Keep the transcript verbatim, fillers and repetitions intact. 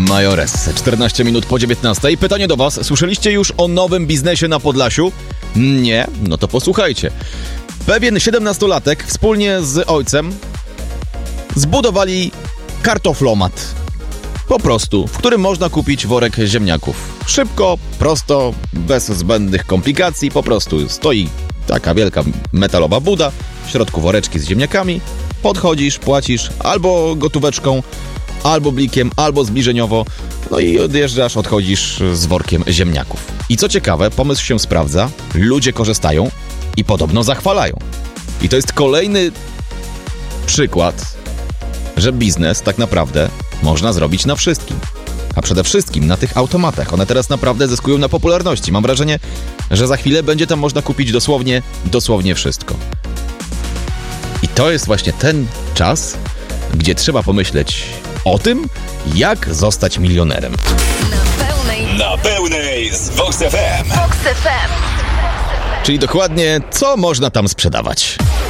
Majores. czternaście minut po dziewiętnastej. Pytanie do was. Słyszeliście już o nowym biznesie na Podlasiu? Nie? No to posłuchajcie. Pewien siedemnastolatek wspólnie z ojcem zbudowali kartoflomat. Po prostu, w którym można kupić worek ziemniaków. Szybko, prosto, bez zbędnych komplikacji. Po prostu stoi taka wielka metalowa buda, w środku woreczki z ziemniakami. Podchodzisz, płacisz albo gotóweczką, albo blikiem, albo zbliżeniowo. No i odjeżdżasz, odchodzisz z workiem ziemniaków. I co ciekawe, pomysł się sprawdza, ludzie korzystają i podobno zachwalają. I to jest kolejny przykład, że biznes tak naprawdę można zrobić na wszystkim. A przede wszystkim na tych automatach. One teraz naprawdę zyskują na popularności. Mam wrażenie, że za chwilę będzie tam można kupić dosłownie, dosłownie wszystko. I to jest właśnie ten czas, gdzie trzeba pomyśleć o tym, jak zostać milionerem. Na pełnej, Na pełnej z Vox F M. Vox F M. Czyli dokładnie, co można tam sprzedawać.